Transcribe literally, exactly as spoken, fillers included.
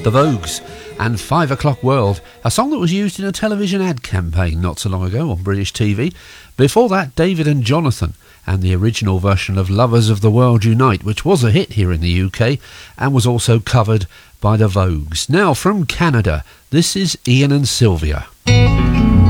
The Vogues, and Five O'Clock World, a song that was used in a television ad campaign not so long ago on British T V. Before that, David and Jonathan, and the original version of Lovers of the World Unite, which was a hit here in the U K, and was also covered by the Vogues. Now, from Canada, this is Ian and Sylvia.